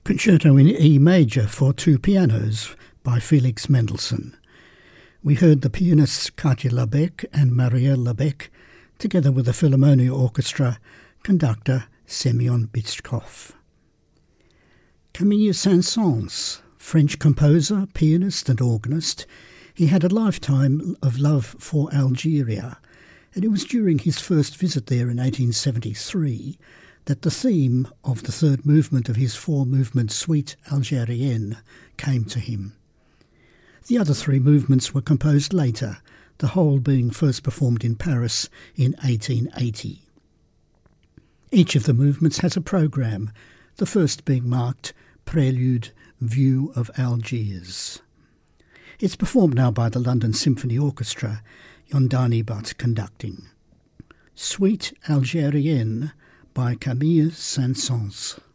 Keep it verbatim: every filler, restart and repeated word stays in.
Concerto in E major for two pianos by Felix Mendelssohn. We heard the pianists Katja Labeck and Marielle Labeck, together with the Philharmonia Orchestra, conductor Semyon Bychkov. Camille Saint-Saëns, French composer, pianist and organist, he had a lifetime of love for Algeria, and it was during his first visit there in eighteen seventy-three that the theme of the third movement of his four-movement suite Algérienne came to him. The other three movements were composed later, the whole being first performed in Paris in eighteen eighty. Each of the movements has a programme, the first being marked Prelude, View of Algiers. It's performed now by the London Symphony Orchestra, Yondani Butt conducting. Suite Algérienne by Camille Saint-Saëns.